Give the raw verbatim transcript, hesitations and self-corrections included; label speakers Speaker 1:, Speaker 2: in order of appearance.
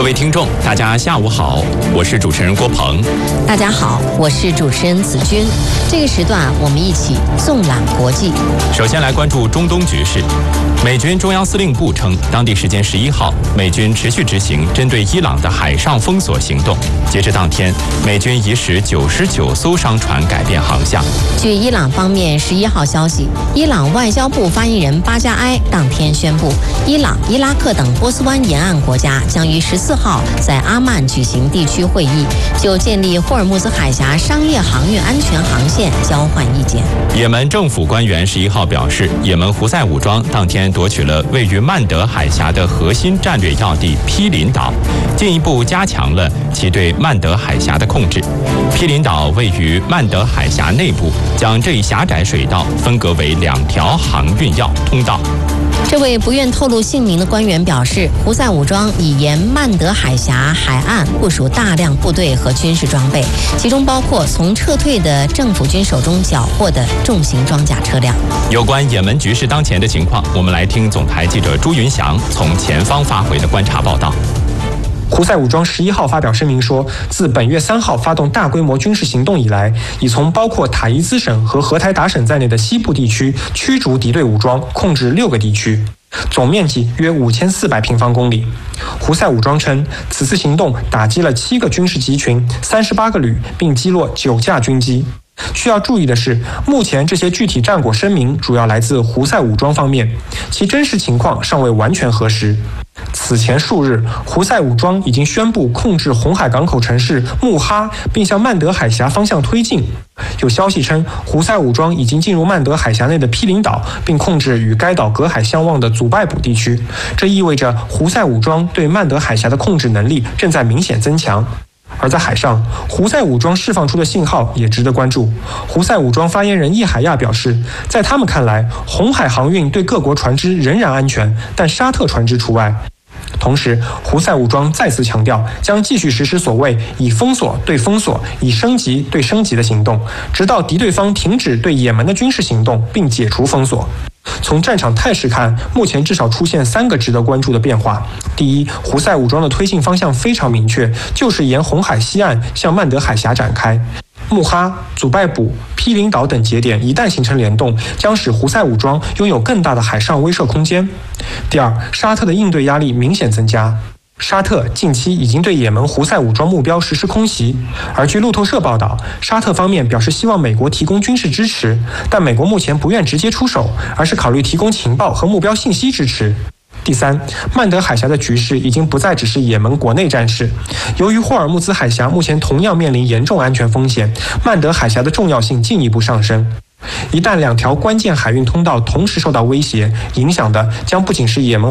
Speaker 1: 各位听众，大家下午好，我是主持人郭鹏。
Speaker 2: 大家好，我是主持人子君。这个时段我们一起纵览国际。
Speaker 1: 首先来关注中东局势。美军中央司令部称，当地时间十一号，美军持续执行针对伊朗的海上封锁行动。截至当天，美军已使九十九艘商船改变航向。
Speaker 2: 据伊朗方面十一号消息，伊朗外交部发言人巴加埃当天宣布，伊朗、伊拉克等波斯湾沿岸国家将于十四号在阿曼举行地区会议，就建立霍尔木兹海峡商业航运安全航线交换意见。
Speaker 1: 也门政府官员十一号表示，也门胡塞武装当天夺取了位于曼德海峡的核心战略要地毗邻岛，进一步加强了其对曼德海峡的控制。毗邻岛位于曼德海峡内部，将这一狭窄水道分隔为两条航运要通道。
Speaker 2: 这位不愿透露姓名的官员表示，胡塞武装已沿曼德海峡海岸部署大量部队和军事装备，其中包括从撤退的政府军手中缴获的重型装甲车辆。
Speaker 1: 有关也门局势当前的情况，我们来听总台记者朱云祥从前方发回的观察报道。
Speaker 3: 胡塞武装十一号发表声明说，自本月三号发动大规模军事行动以来，已从包括塔伊兹省和荷台达省在内的西部地区驱逐敌对武装，控制六个地区，总面积约五千四百平方公里。胡塞武装称，此次行动打击了七个军事集群、三十八个旅，并击落九架军机。需要注意的是，目前这些具体战果声明主要来自胡塞武装方面，其真实情况尚未完全核实。此前数日，胡塞武装已经宣布控制红海港口城市穆哈，并向曼德海峡方向推进。有消息称，胡塞武装已经进入曼德海峡内的毗邻岛，并控制与该岛隔海相望的祖拜卜地区。这意味着胡塞武装对曼德海峡的控制能力正在明显增强。而在海上，胡塞武装释放出的信号也值得关注。胡塞武装发言人叶海亚表示，在他们看来，红海航运对各国船只仍然安全，但沙特船只除外。同时，胡塞武装再次强调，将继续实施所谓以封锁对封锁、以升级对升级的行动，直到敌对方停止对也门的军事行动并解除封锁。从战场态势看，目前至少出现三个值得关注的变化。第一，胡塞武装的推进方向非常明确，就是沿红海西岸向曼德海峡展开。穆哈、祖拜卜、毗邻岛等节点一旦形成联动，将使胡塞武装拥有更大的海上威慑空间。第二，沙特的应对压力明显增加。沙特近期已经对也门胡塞武装目标实施空袭，而据路透社报道，沙特方面表示希望美国提供军事支持，但美国目前不愿直接出手，而是考虑提供情报和目标信息支持。第三，曼德海峡的局势已经不再只是也门国内战事，由于霍尔木兹海峡目前同样面临严重安全风险，曼德海峡的重要性进一步上升。一旦两条关键海运通道同时受到威胁，影响的将不仅是也门